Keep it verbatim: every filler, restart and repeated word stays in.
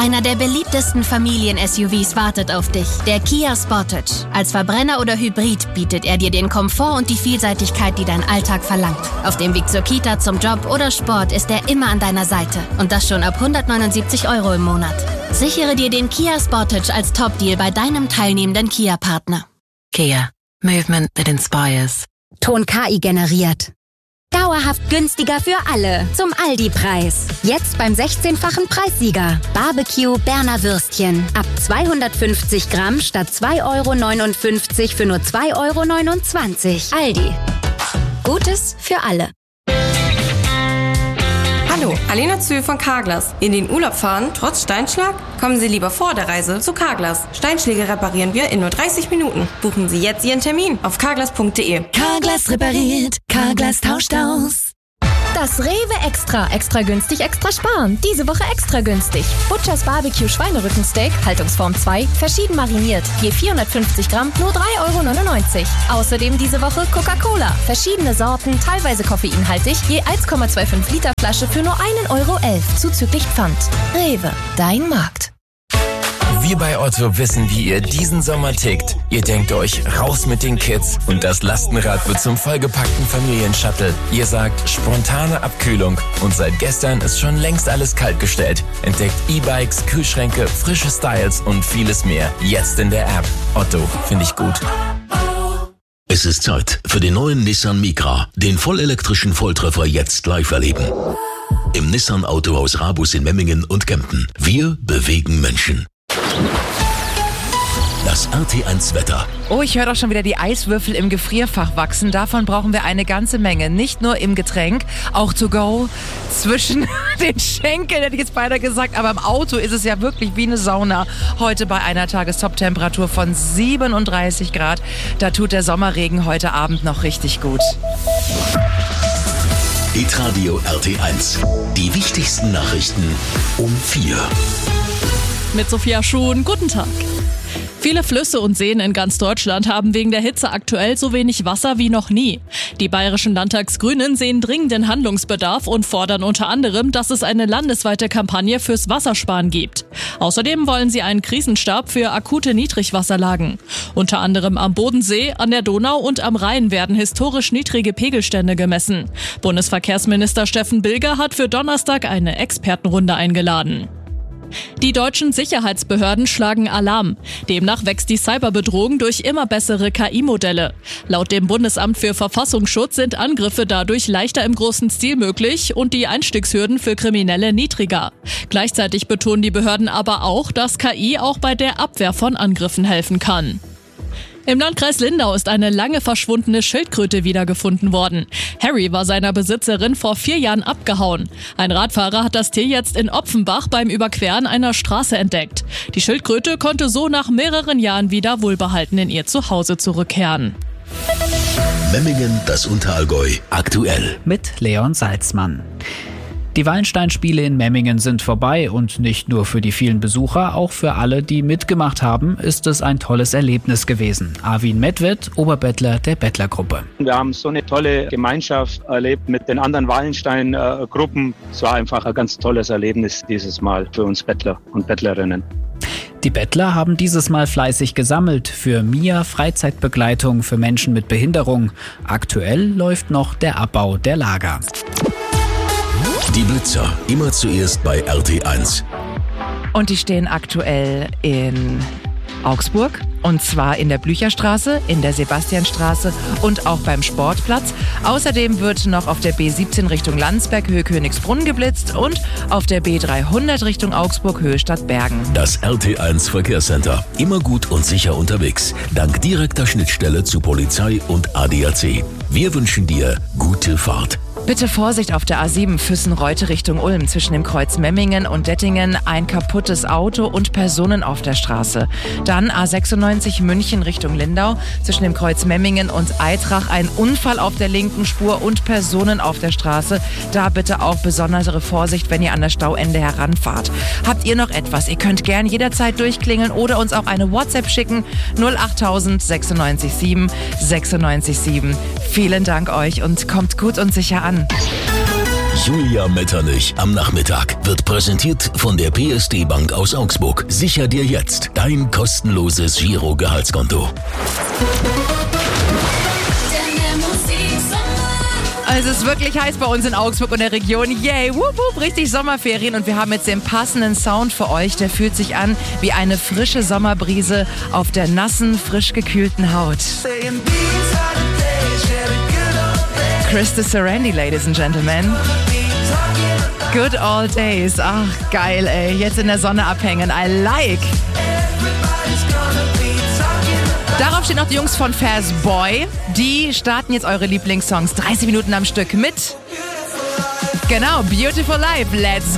Einer der beliebtesten Familien-S U Vs wartet auf dich. Der Kia Sportage. Als Verbrenner oder Hybrid bietet er dir den Komfort und die Vielseitigkeit, die dein Alltag verlangt. Auf dem Weg zur Kita, zum Job oder Sport ist er immer an deiner Seite. Und das schon ab hundertneunundsiebzig Euro im Monat. Sichere dir den Kia Sportage als Top-Deal bei deinem teilnehmenden Kia-Partner. Kia. Movement that inspires. Ton K I generiert. Dauerhaft günstiger für alle. Zum Aldi-Preis. Jetzt beim sechzehnfachen Preissieger. Barbecue Berner Würstchen. Ab zweihundertfünfzig Gramm statt zwei Euro neunundfünfzig für nur zwei Euro neunundzwanzig. Aldi. Gutes für alle. Hallo, Alena Zühl von Carglass. In den Urlaub fahren, trotz Steinschlag? Kommen Sie lieber vor der Reise zu Carglass. Steinschläge reparieren wir in nur dreißig Minuten. Buchen Sie jetzt Ihren Termin auf carglass punkt de. Carglass repariert, Carglass tauscht aus. Das Rewe Extra. Extra günstig, extra sparen. Diese Woche extra günstig. Butchers Barbecue Schweinerückensteak, Haltungsform zwei, verschieden mariniert. Je vierhundertfünfzig Gramm, nur drei Euro neunundneunzig. Außerdem diese Woche Coca-Cola. Verschiedene Sorten, teilweise koffeinhaltig, je eins Komma fünfundzwanzig Liter Flasche für nur ein Euro elf, zuzüglich Pfand. Rewe, dein Markt. Wir bei Otto wissen, wie ihr diesen Sommer tickt. Ihr denkt euch, raus mit den Kids und das Lastenrad wird zum vollgepackten Familienshuttle. Ihr sagt, spontane Abkühlung und seit gestern ist schon längst alles kaltgestellt. Entdeckt E-Bikes, Kühlschränke, frische Styles und vieles mehr. Jetzt in der App. Otto, finde ich gut. Es ist Zeit für den neuen Nissan Micra, den vollelektrischen Volltreffer jetzt live erleben. Im Nissan Autohaus Rabus in Memmingen und Kempten. Wir bewegen Menschen. Das R T eins Wetter. Oh, ich höre doch schon wieder die Eiswürfel im Gefrierfach wachsen. Davon brauchen wir eine ganze Menge. Nicht nur im Getränk, auch to go. Zwischen den Schenkeln, hätte ich jetzt beinahe gesagt. Aber im Auto ist es ja wirklich wie eine Sauna. Heute bei einer Tagestop-Temperatur von siebenunddreißig Grad. Da tut der Sommerregen heute Abend noch richtig gut. Hitradio R T eins. Die wichtigsten Nachrichten um vier. Mit Sophia Schuhn, guten Tag. Viele Flüsse und Seen in ganz Deutschland haben wegen der Hitze aktuell so wenig Wasser wie noch nie. Die bayerischen Landtagsgrünen sehen dringenden Handlungsbedarf und fordern unter anderem, dass es eine landesweite Kampagne fürs Wassersparen gibt. Außerdem wollen sie einen Krisenstab für akute Niedrigwasserlagen. Unter anderem am Bodensee, an der Donau und am Rhein werden historisch niedrige Pegelstände gemessen. Bundesverkehrsminister Steffen Bilger hat für Donnerstag eine Expertenrunde eingeladen. Die deutschen Sicherheitsbehörden schlagen Alarm. Demnach wächst die Cyberbedrohung durch immer bessere K I-Modelle. Laut dem Bundesamt für Verfassungsschutz sind Angriffe dadurch leichter im großen Stil möglich und die Einstiegshürden für Kriminelle niedriger. Gleichzeitig betonen die Behörden aber auch, dass K I auch bei der Abwehr von Angriffen helfen kann. Im Landkreis Lindau ist eine lange verschwundene Schildkröte wiedergefunden worden. Harry war seiner Besitzerin vor vier Jahren abgehauen. Ein Radfahrer hat das Tier jetzt in Opfenbach beim Überqueren einer Straße entdeckt. Die Schildkröte konnte so nach mehreren Jahren wieder wohlbehalten in ihr Zuhause zurückkehren. Memmingen, das Unterallgäu, aktuell. Mit Leon Salzmann. Die Wallensteinspiele in Memmingen sind vorbei und nicht nur für die vielen Besucher, auch für alle, die mitgemacht haben, ist es ein tolles Erlebnis gewesen. Arvin Medved, Oberbettler der Bettlergruppe. Wir haben so eine tolle Gemeinschaft erlebt mit den anderen Wallenstein-Gruppen. Es war einfach ein ganz tolles Erlebnis dieses Mal für uns Bettler und Bettlerinnen. Die Bettler haben dieses Mal fleißig gesammelt für M I A Freizeitbegleitung für Menschen mit Behinderung. Aktuell läuft noch der Abbau der Lager. Die Blitzer, immer zuerst bei R T eins. Und die stehen aktuell in Augsburg. Und zwar in der Blücherstraße, in der Sebastianstraße und auch beim Sportplatz. Außerdem wird noch auf der B siebzehn Richtung Landsberg, Höhe Königsbrunn geblitzt und auf der B dreihundert Richtung Augsburg, Höhe Stadtbergen. Das R T eins Verkehrscenter. Immer gut und sicher unterwegs. Dank direkter Schnittstelle zu Polizei und A D A C. Wir wünschen dir gute Fahrt. Bitte Vorsicht auf der A sieben Füssen-Reute Richtung Ulm. Zwischen dem Kreuz Memmingen und Dettingen ein kaputtes Auto und Personen auf der Straße. Dann A sechsundneunzig München Richtung Lindau. Zwischen dem Kreuz Memmingen und Eitrach ein Unfall auf der linken Spur und Personen auf der Straße. Da bitte auch besondere Vorsicht, wenn ihr an das Stauende heranfahrt. Habt ihr noch etwas? Ihr könnt gern jederzeit durchklingeln oder uns auch eine WhatsApp schicken. null acht null null neun sechs sieben sechs neun sieben. Vielen Dank euch und kommt gut und sicher an. Julia Metternich am Nachmittag wird präsentiert von der P S D Bank aus Augsburg. Sicher dir jetzt dein kostenloses Giro-Gehaltskonto. Es ist wirklich heiß bei uns in Augsburg und der Region. Yay, wup, wup, richtig Sommerferien. Und wir haben jetzt den passenden Sound für euch. Der fühlt sich an wie eine frische Sommerbrise auf der nassen, frisch gekühlten Haut. Krista Sarandon, ladies and gentlemen. Good old days. Ach, geil, ey. Jetzt in der Sonne abhängen. I like. Darauf stehen auch die Jungs von Fast Boy. Die starten jetzt eure Lieblingssongs dreißig Minuten am Stück mit. Genau, Beautiful Life. Let's